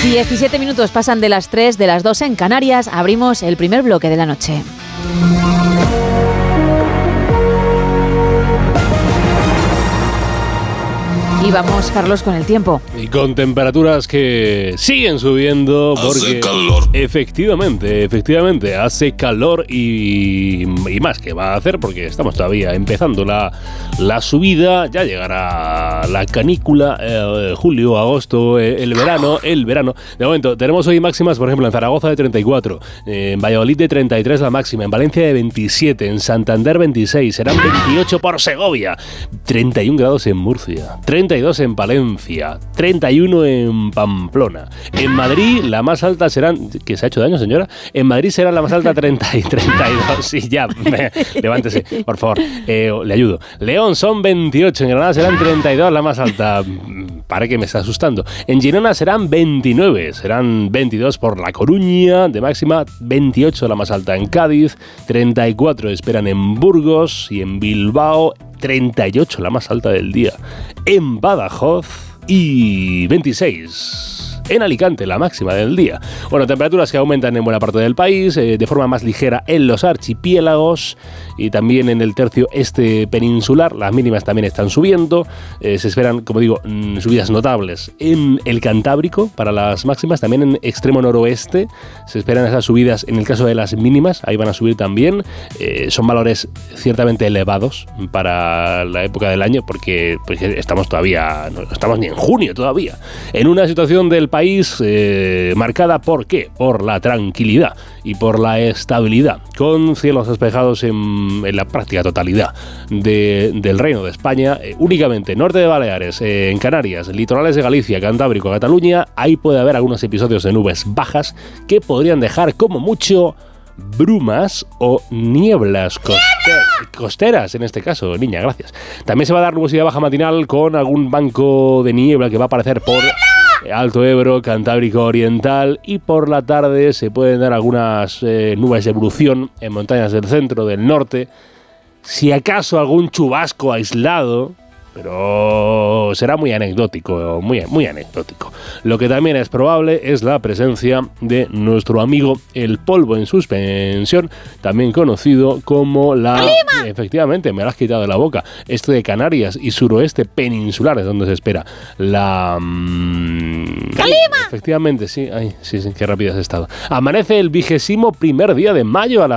17 minutos pasan de las 3, de las 2 en Canarias. Abrimos el primer bloque de la noche. Y vamos, Carlos, con el tiempo. Y con temperaturas que siguen subiendo porque efectivamente hace calor y más que va a hacer porque estamos todavía empezando la subida. Ya llegará la canícula, julio, agosto, el verano. De momento tenemos hoy máximas, por ejemplo, en Zaragoza de 34, en Valladolid de 33 la máxima, en Valencia de 27, en Santander 26, serán 28 por Segovia, 31 grados en Murcia, 32 en Palencia, 31 en Pamplona. En Madrid la más alta serán... ¿Que se ha hecho daño, señora? En Madrid será la más alta 30 y 32. Sí, ya, levántese, por favor, le ayudo. León son 28, en Granada serán 32 la más alta. Para que me está asustando. En Girona serán 29, serán 22 por La Coruña, de máxima 28 la más alta en Cádiz, 34 esperan en Burgos y en Bilbao, 38 la más alta del día en Badajoz y 26 en Alicante, la máxima del día. Bueno, temperaturas que aumentan en buena parte del país, de forma más ligera en los archipiélagos y también en el tercio este peninsular. Las mínimas también están subiendo. Se esperan, como digo, subidas notables en el Cantábrico para las máximas. También en extremo noroeste se esperan esas subidas en el caso de las mínimas. Ahí van a subir también. Son valores ciertamente elevados para la época del año porque estamos todavía, no estamos ni en junio todavía. En una situación del país marcada ¿por qué? Por la tranquilidad y por la estabilidad, con cielos despejados en la práctica totalidad del Reino de España, únicamente norte de Baleares, en Canarias, litorales de Galicia, Cantábrico, Cataluña, ahí puede haber algunos episodios de nubes bajas que podrían dejar como mucho brumas o nieblas costeras, en este caso, niña, gracias. También se va a dar nubosidad baja matinal con algún banco de niebla que va a aparecer por Alto Ebro, Cantábrico Oriental, y por la tarde se pueden dar algunas nubes de evolución en montañas del centro, del norte, si acaso algún chubasco aislado, pero será muy anecdótico, muy anecdótico. Lo que también es probable es la presencia de nuestro amigo el polvo en suspensión, también conocido como la... ¡Calima! Efectivamente, me lo has quitado de la boca. Este de Canarias y suroeste peninsular es donde se espera la... ¡Calima! Efectivamente, sí. Ay, sí, qué rápido has estado. Amanece el 21º día de mayo a la